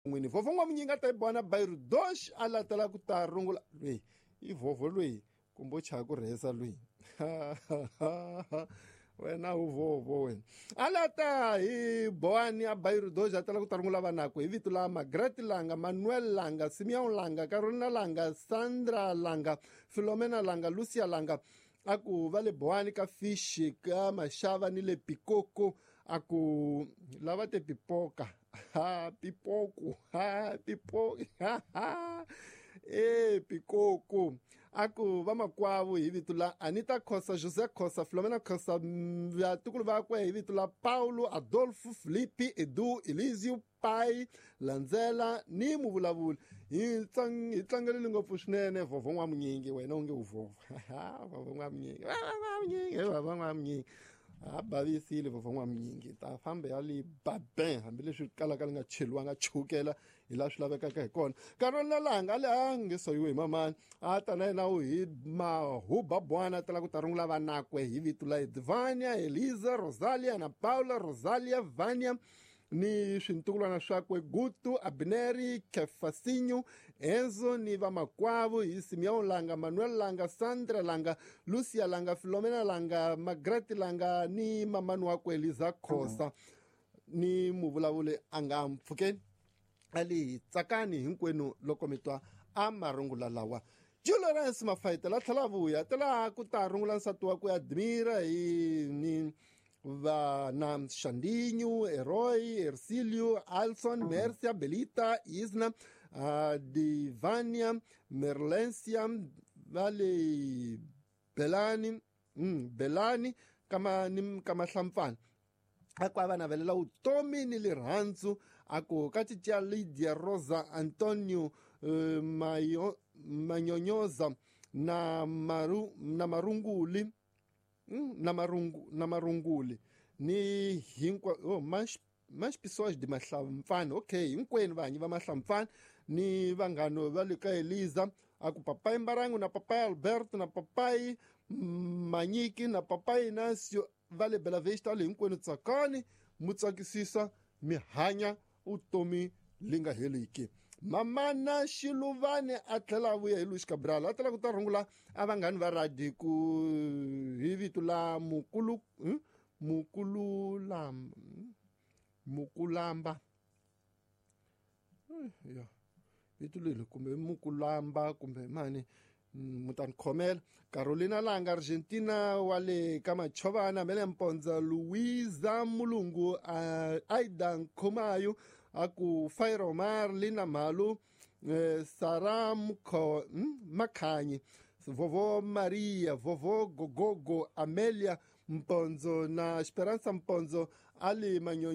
n'wini vovho n'wamnyinga ta bona Bairu dosh ala tala ku ta rungula lweyi i vovho lweyi kumbe u chaya ku rhesa lweyi wena u vovho wena ala ta hi boani ya Bairu dosh a tala ku ta rungula vanakwe hi vito la Margaret Langa, Manuel Langa, Simeon Langa, Carolina Langa, Sandra Langa, Philomena Langa, Lucia Langa. Aku va le boani ka fishi ka maxava ni le pikoko aku lava te pipoka pipoku pipoku pikoko aku va makwavo hi vito la Anita Khosa, José Khosa, Filomena Khosa, vatukulu vakwe hi vito la Paulo, Adolfo, Filipi, Edu, Elisio, Pai, Landzela ni muvulavuli hi tlangelile ngopfu swinene vovho n'wamnyingi wena u nge u vovho vovho n'wamnyingi vovho n'wamnyingi a bavisile vovho n'wamnyingi ta fambe ya li baben hambileswi kalaka li nga cheliwanga chukela hi laha swi lavekaka hi kona Carolina Langa le a nge soyiwe hi mamani a ta na yena u hi mahuba bwana a tala ku ta rungula vanakwe hi vito la Edvania, Eliza, Rosalia na Paula, Rosalia, Vania ni swintukulwana swakwe Gutu, Abneri, Kefasinho, Enzo ni vamakwavo hi Simeon Langa, Manuel Langa, Sandra Langa, Lucia Langa, Filomena Langa, Margaret Langa ni mamani wakwe Eliza Khosa ni muvulavuli a nga mpfukeni ali tsakani hinkwenu loko mi twa a marungula lawa Julius Mafaita la tlhela vuya tala ku ta rungula nsati wakwe Admira hi ni na Xandinho, Herói, Ercílio, Alson, Mércia, Belita, Isna, Divania, Merlência, vale Belani, kama hlampfana aku a vana velela vutomi ni lirhandzu aku ka cica Lydia Rosa, Antonio Manyonyoza na marunguli na marunguli ni hinkwa mais pessoas de Mahlampfana okay hinkwenu vanyi va Mahlampfana ni vanghano va le ka Eliza aku papai Mbarangu na papai Alberto na papai Manyiki na papai Inácio va le Bela Vista le hinkwenu tsakani mu tsakisisa mi hanya vutomi linga heliki Mamana Shiluvane a tlhela vuya hi Luis Cabral a tala ku ta rungula a vanghani va radi ku hi vito la Mukulamba ya vito leri kumbe Mukulamba kumbe mani mutani khomela Carolina Langa, Argentina wa le ka Machovana, Mele Mponza, Luiza Mulungu, Aida Nkhomayo aku Fairo Mar, Lina Malu, Sara Makhanyi, vovó Maria, vovó Gogogo, Amélia Mponzo na Esperança Mponzo ali Manyo